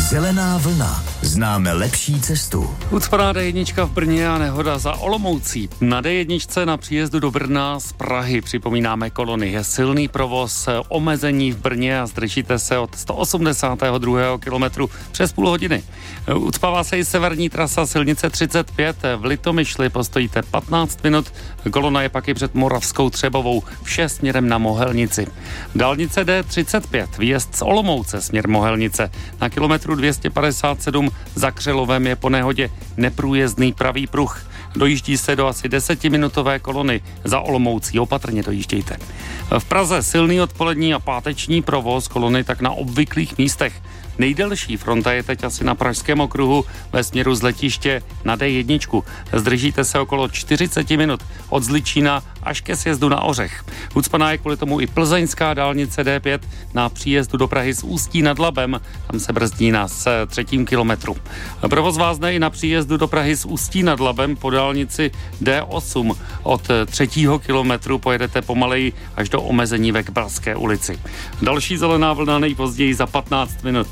Zelená vlna. Známe lepší cestu. Ucpaná D1 v Brně a nehoda za Olomoucí. Na D1 na příjezdu do Brna z Prahy připomínáme kolony. Je silný provoz, omezení v Brně a zdržíte se od 182. kilometru přes půl hodiny. Ucpává se i severní trasa silnice 35. V Litomyšli postojíte 15 minut. Kolona je pak i před Moravskou Třebovou, vše směrem na Mohelnici. Dálnice D35, výjezd z Olomouce směr Mohelnice. Na kilometru 257 za Křelovem je po nehodě neprůjezdný pravý pruh. Dojíždí se do asi 10minutové kolony. Za Olomoucí opatrně dojíždějte. V Praze silný odpolední a páteční provoz kolony tak na obvyklých místech. Nejdelší fronta je teď asi na Pražském okruhu ve směru z letiště na D1. Zdržíte se okolo 40 minut od Zličína až ke sjezdu na Ořech. Ucpaná je kvůli tomu i plzeňská dálnice D5 na příjezdu do Prahy z Ústí nad Labem. Tam se brzdí na 3. kilometru. Provoz vázne i na příjezdu do Prahy z Ústí nad Labem po dálnici D8. Od 3. kilometru pojedete pomaleji až do omezení ve Kbalské ulici. Další zelená vlna nejpozději za 15 minut.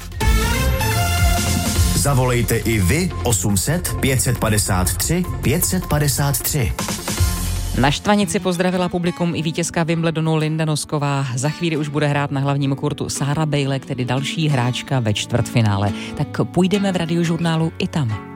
Zavolejte i vy 800 553 553. Na štvanici pozdravila publikum i vítězka Wimbledonu Linda Nosková. Za chvíli už bude hrát na hlavním kurtu Sarah Bejlek, tedy další hráčka ve čtvrtfinále. Tak půjdeme v radiožurnálu i tam.